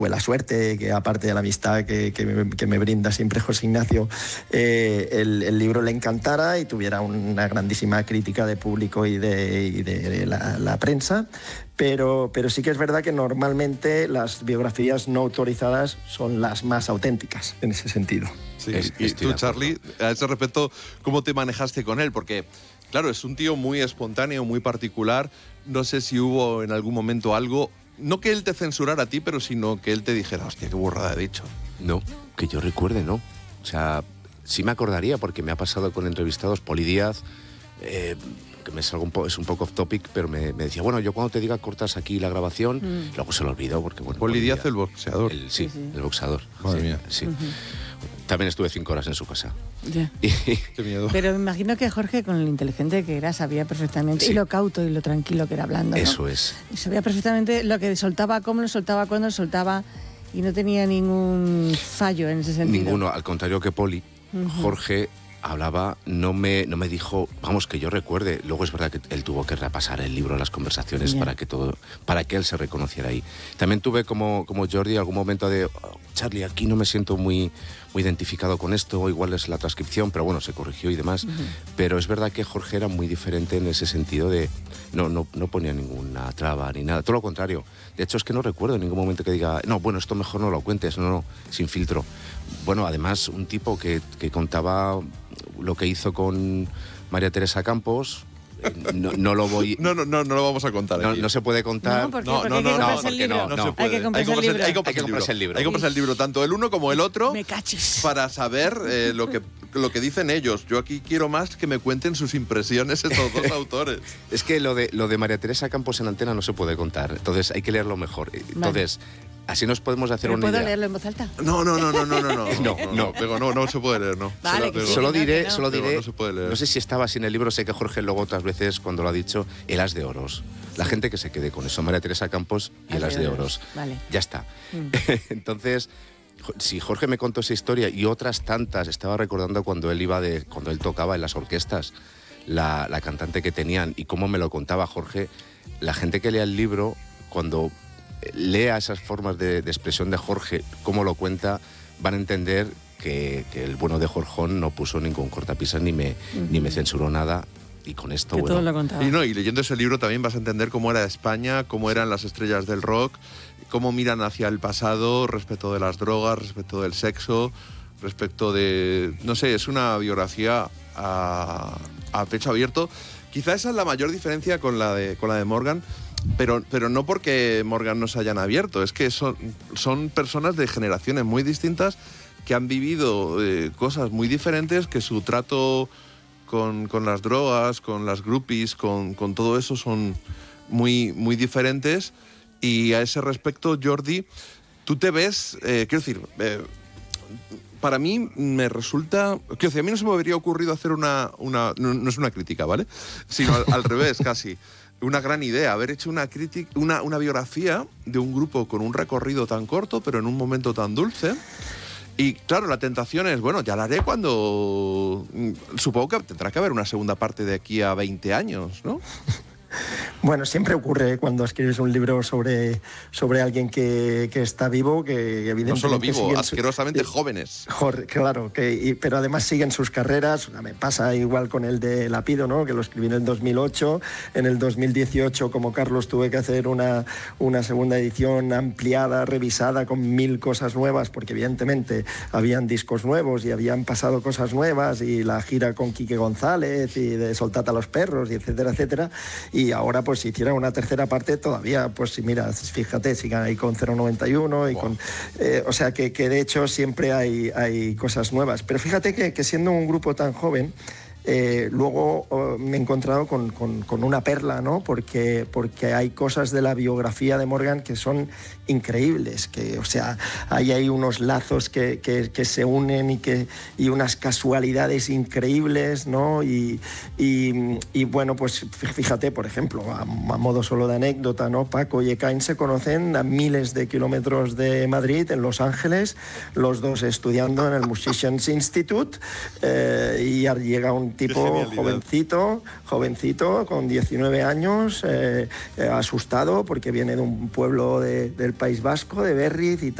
la suerte, que aparte de la amistad que me brinda siempre José Ignacio, el libro le encantara y tuviera una grandísima crítica de público y de la prensa. Pero sí que es verdad que normalmente las biografías no autorizadas son las más auténticas en ese sentido. Sí, y tú, Charlie, a ese respecto, ¿cómo te manejaste con él? Porque, claro, es un tío muy espontáneo, muy particular. No sé si hubo en algún momento algo, no que él te censurara a ti, pero sino que él te dijera, hostia, qué burrada he dicho. No, que yo recuerde, no. O sea, sí me acordaría, porque me ha pasado con entrevistados. Poli Díaz, que me salgo es un poco off topic, pero me decía, bueno, yo cuando te diga cortas aquí la grabación, luego se lo olvidó, porque bueno... Poli Díaz, el boxeador. Sí, el boxeador. Madre mía. Sí. También estuve 5 horas en su casa. Ya. Qué miedo. Pero me imagino que Jorge, con lo inteligente que era, sabía perfectamente, y lo cauto y lo tranquilo que era hablando, ¿no? Eso es. Y sabía perfectamente lo que soltaba, cómo lo soltaba, cuándo lo soltaba, y no tenía ningún fallo en ese sentido. Ninguno, al contrario que Poli. Jorge hablaba, no me dijo, vamos, que yo recuerde. Luego es verdad que él tuvo que repasar el libro, las conversaciones, para que él se reconociera ahí. También tuve como Jordi algún momento de, Charlie, aquí no me siento muy identificado con esto, igual es la transcripción, pero bueno, se corrigió y demás. Pero es verdad que Jorge era muy diferente en ese sentido de, no ponía ninguna traba ni nada, todo lo contrario. De hecho, es que no recuerdo en ningún momento que diga, no, bueno, esto mejor no lo cuentes, no, sin filtro. Bueno, además, un tipo que contaba lo que hizo con María Teresa Campos. No lo voy... No lo vamos a contar aquí. No se puede contar. No, ¿por qué? Porque hay que comprarse el libro. No se puede. Hay que comprarse el libro. Hay que comprarse el libro. Hay que comprarse el libro, tanto el uno como el otro. Me caches. Para saber lo que dicen ellos. Yo aquí quiero más que me cuenten sus impresiones estos dos autores. Es que lo de María Teresa Campos en antena no se puede contar. Entonces hay que leerlo mejor. Entonces... Así nos podemos hacer una idea. ¿Puedo leerlo en voz alta? No. No se puede leer, no. Vale, solo diré, no se puede leer. No sé si estaba así en el libro, sé que Jorge luego otras veces cuando lo ha dicho, el as de oros. La gente que se quede con eso, María Teresa Campos y el as de oros. Vale. Ya está. Entonces, si Jorge me contó esa historia y otras tantas, estaba recordando cuando él tocaba en las orquestas, la cantante que tenían y cómo me lo contaba Jorge. La gente que lea el libro, cuando lea esas formas de expresión de Jorge, cómo lo cuenta, van a entender que el bueno de Jorjón no puso ningún cortapisas ni me censuró nada. Y con esto, que bueno... todo lo contaba. Y leyendo ese libro también vas a entender cómo era España, cómo eran las estrellas del rock, cómo miran hacia el pasado respecto de las drogas, respecto del sexo, respecto de... No sé, es una biografía a pecho abierto. Quizá esa es la mayor diferencia con la de Morgan, pero no porque Morgan no se hayan abierto, es que son personas de generaciones muy distintas que han vivido cosas muy diferentes, que su trato con las drogas, con las groupies, con todo eso son muy, muy diferentes. Y a ese respecto, Jordi, tú te ves, quiero decir, para mí me resulta... Quiero decir, a mí no se me habría ocurrido hacer no es una crítica, ¿vale? Sino al revés, casi. Una gran idea, haber hecho una biografía de un grupo con un recorrido tan corto, pero en un momento tan dulce. Y claro, la tentación es, bueno, ya la haré cuando... Supongo que tendrá que haber una segunda parte de aquí a 20 años, ¿no? Bueno, siempre ocurre cuando escribes un libro sobre alguien que está vivo, que evidentemente... No solo vivo, asquerosamente jóvenes. Claro, pero además siguen sus carreras. Me pasa igual con el de Lapido, ¿no? Que lo escribí en el 2008. En el 2018, como Carlos, tuve que hacer una segunda edición ampliada, revisada, con 1000 cosas nuevas, porque evidentemente habían discos nuevos y habían pasado cosas nuevas, y la gira con Quique González y de Soltad a los perros, y etcétera, etcétera. Y ahora, pues si hiciera una tercera parte todavía, pues si mira, fíjate, sigan ahí con 091 y con... o sea que de hecho siempre hay cosas nuevas. Pero fíjate que siendo un grupo tan joven, luego me he encontrado con una perla, ¿no? Porque hay cosas de la biografía de Morgan que son increíbles, que, o sea, hay unos lazos que se unen y unas casualidades increíbles, ¿no? Y bueno, pues fíjate, por ejemplo, a modo solo de anécdota, ¿no? Paco y Ekain se conocen a miles de kilómetros de Madrid, en Los Ángeles, los dos estudiando en el Musicians Institute, y llega un un tipo jovencito, con 19 años, asustado porque viene de un pueblo del País Vasco, de Berriz y tal.